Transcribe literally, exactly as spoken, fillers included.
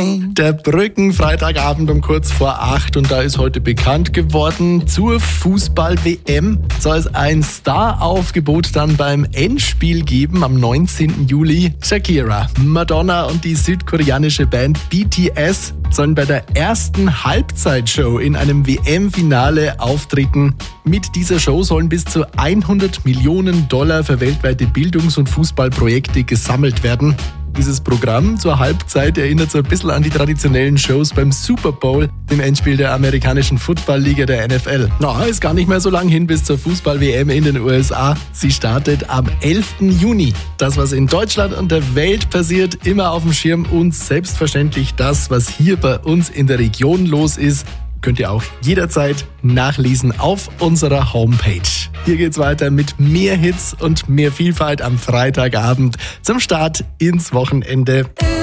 Der Brücken-Freitagabend um kurz vor acht und da ist heute bekannt geworden, zur Fußball-W M soll es ein Star-Aufgebot dann beim Endspiel geben am neunzehnten Juli. Shakira, Madonna und die südkoreanische Band B T S sollen bei der ersten Halbzeitshow in einem W M-Finale auftreten. Mit dieser Show sollen bis zu hundert Millionen Dollar für weltweite Bildungs- und Fußballprojekte gesammelt werden. Dieses Programm zur Halbzeit erinnert so ein bisschen an die traditionellen Shows beim Super Bowl, dem Endspiel der amerikanischen Football-Liga der N F L. Na, ist gar nicht mehr so lang hin bis zur Fußball-W M in den U S A. Sie startet am elften Juni. Das, was in Deutschland und der Welt passiert, immer auf dem Schirm und selbstverständlich das, was hier bei uns in der Region los ist, könnt ihr auch jederzeit nachlesen auf unserer Homepage. Hier geht's weiter mit mehr Hits und mehr Vielfalt am Freitagabend zum Start ins Wochenende.